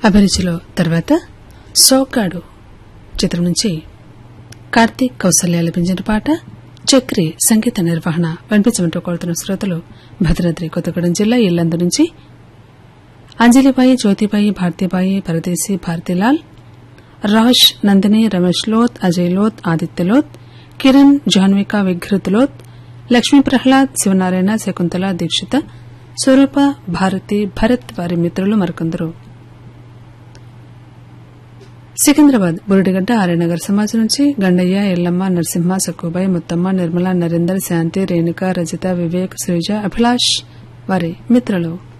అభిరుచిలో తర్వాత సోగ్గాడు చిత్రం నుంచి కార్తీక్ కౌసల్య లభించిన పాట చక్రి సంగీత నిర్వహణ వినిపించమంటూ కోరుతున్న శ్రోతలు భద్రాద్రి కొత్తగూడెం జిల్లా ఇల్లందు నుంచి అంజలిబాయి, జ్యోతిబాయి, భారతీబాయి, పరదేశీ, భారతీలాల్, రాజ్, నందిని, రమేష్ లోత్, అజయ్ లోత్, ఆదిత్య లోత్, కిరణ్, జాన్విక, విఘ్రత్ లోత్, లక్ష్మీ ప్రహ్లాద్, శివనారాయణ, శకుంతల, దీక్షిత, స్వరూప, భారతి, భరత్ వారి మిత్రులు మరికొందరు. సికింద్రాబాద్ బురుడిగడ్డ ఆర్యనగర్ సమాజం నుంచి గండయ్య, ఎల్లమ్మ, నరసింహ, సక్కుబాయి, ముత్తమ్మ, నిర్మల, నరేందర్, శాంతి, రేణుక, రజిత, వివేక్, శ్రీజ, అభిలాష్ వారి మిత్రులు.